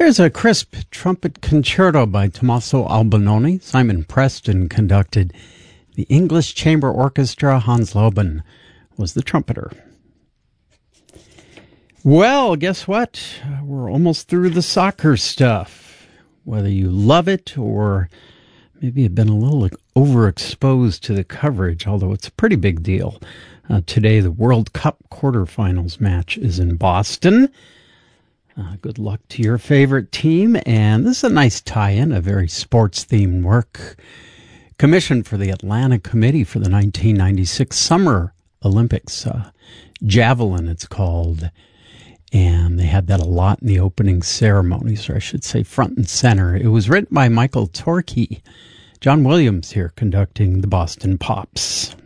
There's a crisp trumpet concerto by Tommaso Albinoni. Simon Preston conducted. The English Chamber Orchestra, Hans Loben was the trumpeter. Well, guess what? We're almost through the soccer stuff. Whether you love it or maybe have been a little overexposed to the coverage, although it's a pretty big deal. Today, the World Cup quarterfinals match is in Boston. Good luck to your favorite team. And this is a nice tie-in, a very sports-themed work commissioned for the Atlanta Committee for the 1996 Summer Olympics. Javelin, it's called. And they had that a lot in the opening ceremonies, or I should say front and center. It was written by Michael Torkey. John Williams here conducting the Boston Pops.